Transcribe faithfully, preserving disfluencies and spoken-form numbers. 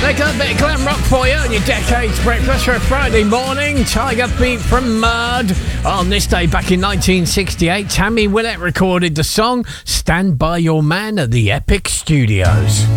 Make a bit of glam rock for you on your Decades Breakfast for a Friday morning. Tiger Beat from Mud. On this day back in nineteen sixty-eight, Tammy Wynette recorded the song Stand By Your Man at the Epic Studios.